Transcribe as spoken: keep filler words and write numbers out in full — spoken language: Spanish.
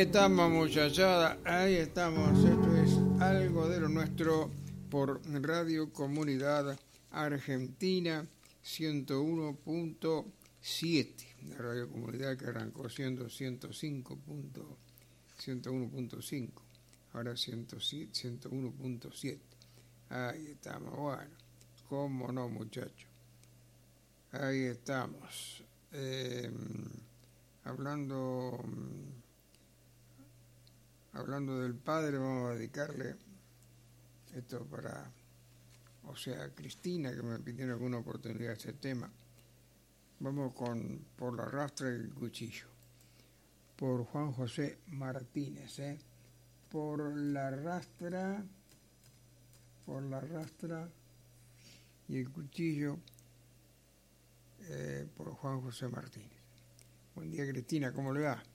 estamos, muchachada, ahí estamos. Esto es algo de lo nuestro por Radio Comunidad Argentina ciento uno punto siete. La Radio Comunidad que arrancó siendo ciento cinco, ciento uno punto cinco, ahora ciento uno punto siete. Ahí estamos, bueno, cómo no, muchachos. Ahí estamos. Eh, hablando... Hablando del padre, vamos a dedicarle esto para, o sea, Cristina, que me pidió en alguna oportunidad ese tema. Vamos con Por la rastra y el cuchillo, por Juan José Martínez, ¿eh? Por la rastra, por la rastra y el cuchillo, eh, por Juan José Martínez. Buen día, Cristina, ¿cómo le va?